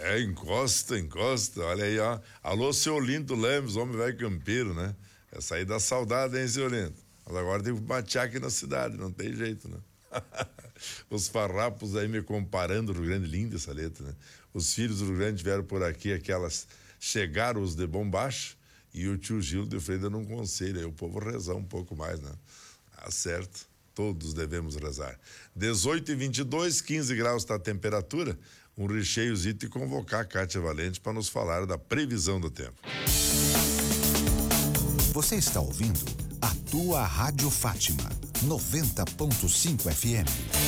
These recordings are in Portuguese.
Encosta. Olha aí, ó. Alô, seu Lindo Lemes, homem velho campeiro, né? Essa aí dá saudade, hein, seu Lindo? Mas agora tem que batear aqui na cidade, não tem jeito, né? Os farrapos aí me comparando o Rio Grande, linda essa letra, né? Os filhos do Rio Grande vieram por aqui, aquelas chegaram os de bombacho, e o tio Gil de Freire dando um conselho, aí o povo rezar um pouco mais, né? Certo, todos devemos rezar. 18h22, 15 graus está a temperatura, um recheiozito e convocar a Kátia Valente para nos falar da previsão do tempo. Você está ouvindo a tua Rádio Fátima, 90.5 FM.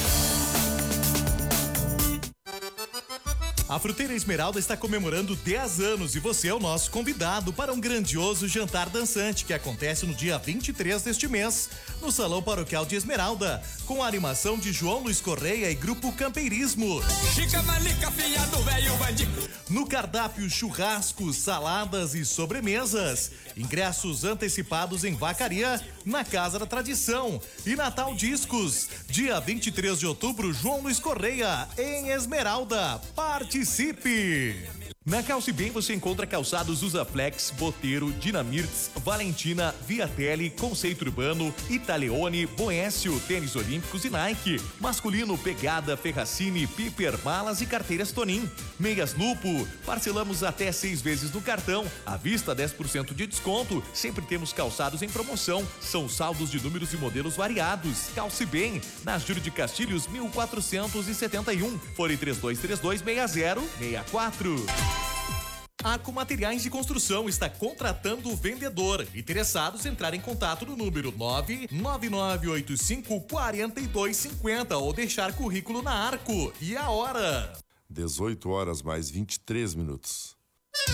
A Fruteira Esmeralda está comemorando 10 anos e você é o nosso convidado para um grandioso jantar dançante que acontece no dia 23 deste mês, no Salão Paroquial de Esmeralda, com a animação de João Luiz Correia e Grupo Campeirismo. Chica Malica, filha do velho bandido. No cardápio, churrascos, saladas e sobremesas. Ingressos antecipados em Vacaria, na Casa da Tradição. E Natal Discos, dia 23 de outubro, João Luiz Correia, em Esmeralda. Participe! Na Calcibem você encontra calçados Usaflex, Boteiro, Dinamirtz, Valentina, Viatelli, Conceito Urbano, Italeone, Boécio, Tênis Olímpicos e Nike. Masculino, Pegada, Ferracini, Piper, Malas e Carteiras Tonin. Meias Lupo, parcelamos até 6 vezes no cartão, à vista 10% de desconto. Sempre temos calçados em promoção, são saldos de números e modelos variados. Calcibem, na Júlio de Castilhos, 1471, fone 3232-6064. Aco Materiais de Construção está contratando o vendedor. Interessados, entrar em contato no número 99985-4250 ou deixar currículo na Arco. E a hora? 18 horas mais 23 minutos.